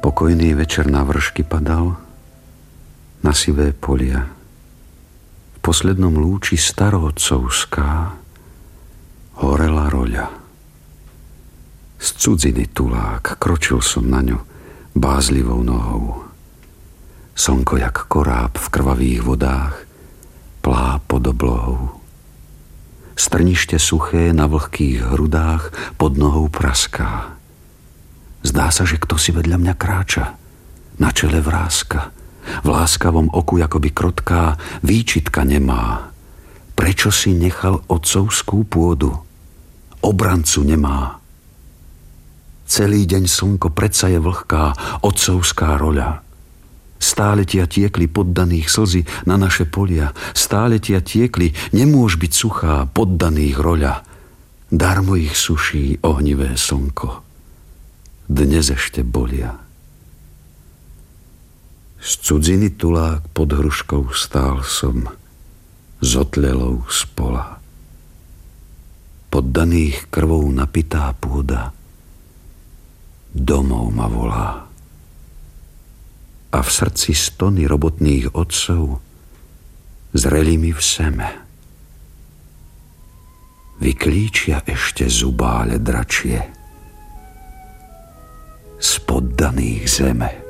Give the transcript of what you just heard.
Pokojný večer na vršky padal, na sivé polia. V poslednom lúči starootcovská horela roľa. Z cudziny tulák kročil som na ňu bázlivou nohou. Slnko jak koráb v krvavých vodách plá pod oblohou. Strnište suché na vlhkých hrudách pod nohou praská. Zdá sa, že kto si vedľa mňa kráča, na čele vrázka. V láskavom oku jakoby krotká výčitka nemá. Prečo si nechal otcovskú pôdu? Obrancu nemá. Celý deň slnko predsa je vlhká otcovská roľa. Stále tia tiekli poddaných slzy na naše polia. Stále tia tiekli, nemôž byť suchá poddaných roľa. Darmo ich suší ohnivé slnko. Dnes ešte bolia. Z cudziny tulák pod hruškou stál som, zotlelou z pola. Poddaných krvou napitá pôda domov ma volá. A v srdci stony robotných otcov zreli mi v seme. Vyklíčia ešte zubále dračie z poddaných zeme.